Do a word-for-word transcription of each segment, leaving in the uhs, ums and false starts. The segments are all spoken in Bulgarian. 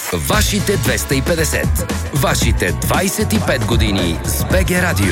Вашите двеста и петдесет. Вашите двайсет и пет години с БГ Радио.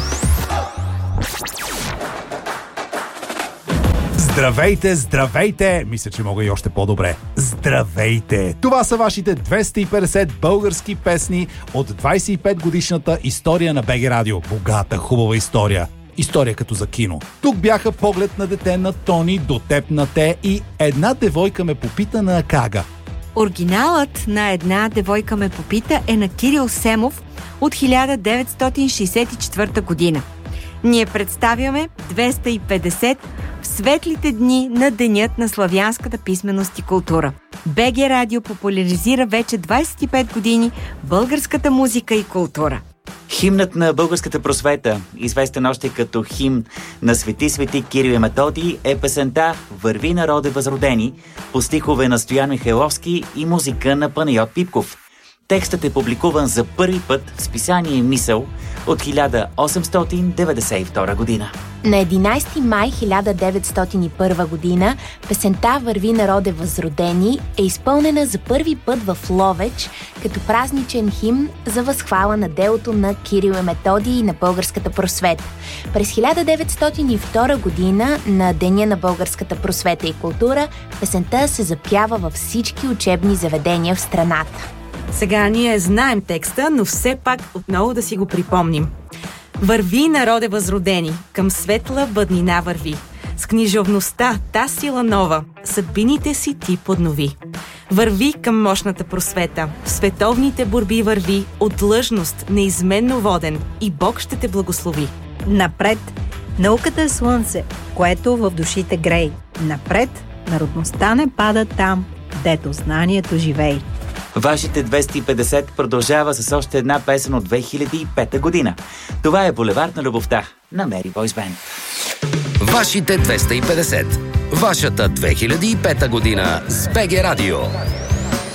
Здравейте, здравейте! Мисля, че мога и още по-добре. Здравейте! Това са вашите двеста и петдесет български песни от двайсет и пет годишната история на БГ Радио. Богата, хубава история. История като за кино. Тук бяха Поглед на дете на Тони, До теб на те и Една девойка ме попита на Акага. Оригиналът на Една девойка ме попита е на Кирил Семов от хиляда деветстотин шейсет и четвърта година. Ние представяме двеста и петдесет в светлите дни на Денят на славянската писменост и култура. БГ Радио популяризира вече двайсет и пет години българската музика и култура. Химнът на българската просвета, известен още като химн на Свети Свети Кирил и Методий, е песента «Върви, народе възродени» по стихове на Стоян Михайловски и музика на Панайот Пипков. Текстът е публикуван за първи път в списание Мисъл от хиляда осемстотин деветдесет и втора година. На единайсети май хиляда деветстотин и първа година песента «Върви, народе възродени» е изпълнена за първи път в Ловеч като празничен химн за възхвала на делото на Кирил и Методий и на българската просвета. През хиляда деветстотин и втора година, на Деня на българската просвета и култура, песента се запява във всички учебни заведения в страната. Сега ние знаем текста, но все пак отново да си го припомним. Върви, народе възродени, към светла бъднина върви. С книжовността, та сила нова, съдбините си ти поднови. Върви към мощната просвета, в световните борби върви, от длъжност неизменно воден, и Бог ще те благослови. Напред, науката е слънце, което в душите грей. Напред, народността не пада там, дето знанието живей. Вашите двеста и петдесет продължава с още една песен от две хиляди и пета година. Това е Булевард на любовта на Мери Бойс Бенд. Вашите двеста и петдесет. Вашата две хиляди и пета година с БГ Радио.